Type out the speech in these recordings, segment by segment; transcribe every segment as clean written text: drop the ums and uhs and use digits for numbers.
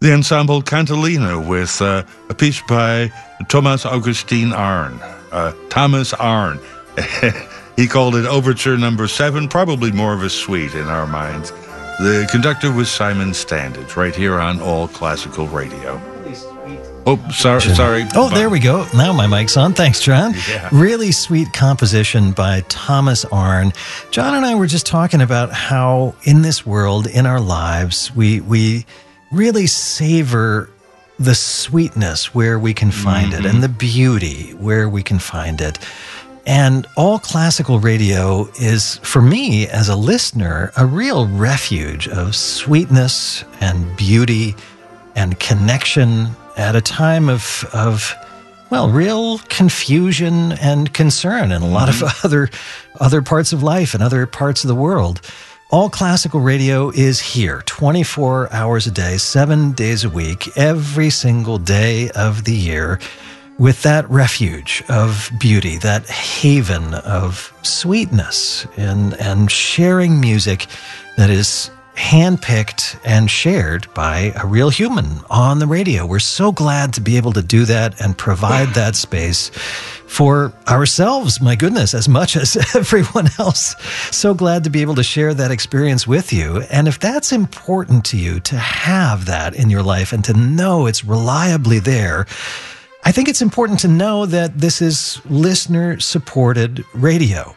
The ensemble Cantilena with a piece by Thomas Augustin Arne. Thomas Arne. He called it Overture Number 7, probably more of a suite in our minds. The conductor was Simon Standage, right here on All Classical Radio. Oh, sorry. Oh, there we go. Now my mic's on. Thanks, John. Yeah. Really sweet composition by Thomas Arne. John and I were just talking about how in this world, in our lives, we really savor the sweetness where we can find it and the beauty where we can find it. And All Classical Radio is, for me as a listener, a real refuge of sweetness and beauty and connection at a time of real confusion and concern in a lot of other parts of life and other parts of the world. All Classical Radio is here 24 hours a day, 7 days a week, every single day of the year, with that refuge of beauty, that haven of sweetness, and sharing music that is handpicked and shared by a real human on the radio. We're so glad to be able to do that and provide that space for ourselves, my goodness, as much as everyone else. So glad to be able to share that experience with you. And if that's important to you, to have that in your life and to know it's reliably there, I think it's important to know that this is listener-supported radio.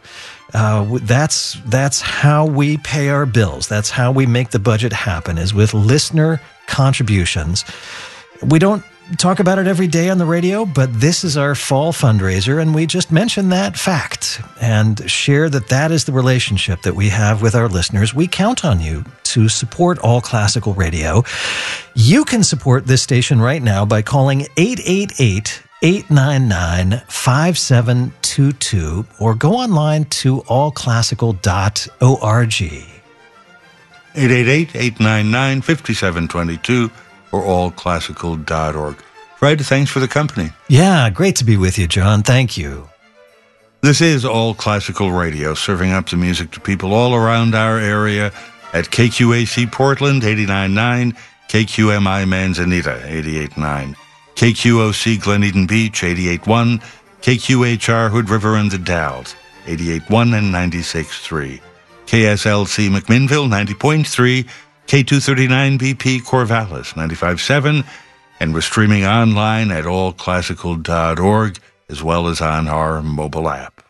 That's how we pay our bills. That's how we make the budget happen, is with listener contributions. We don't talk about it every day on the radio, but this is our fall fundraiser, and we just mention that fact and share that is the relationship that we have with our listeners. We count on you to support All Classical Radio. You can support this station right now by calling 888-899-5722 or go online to allclassical.org. 888-899-5722 or allclassical.org. Fred, thanks for the company. Yeah, great to be with you, John. Thank you. This is All Classical Radio, serving up the music to people all around our area at KQAC Portland, 89.9, KQMI Manzanita, 88.9, KQOC Glen Eden Beach, 88.1, KQHR Hood River and the Dalles, 88.1 and 96.3, KSLC McMinnville, 90.3, K239BP Corvallis, 95.7, and we're streaming online at allclassical.org as well as on our mobile app.